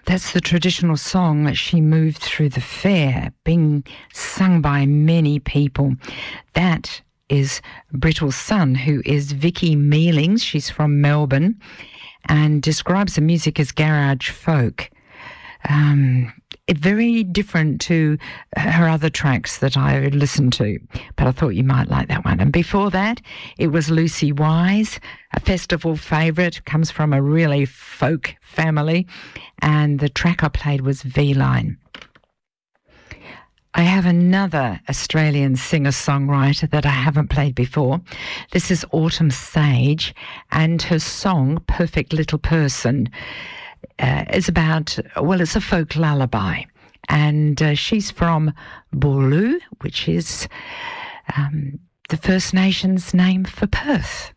That's the traditional song that She Moved Through the Fair, being sung by many people. That is Brittle's son, who is Vicky Mealings. She's from Melbourne and describes the music as garage folk. Very different to her other tracks that I listened to, but I thought you might like that one. And before that, it was Lucy Wise, a festival favourite, comes from a really folk family, and the track I played was V-Line. I have another Australian singer-songwriter that I haven't played before. This is Autumn Sage, and her song, Perfect Little Person, is about, well, it's a folk lullaby. And she's from Boorloo, which is the First Nations name for Perth.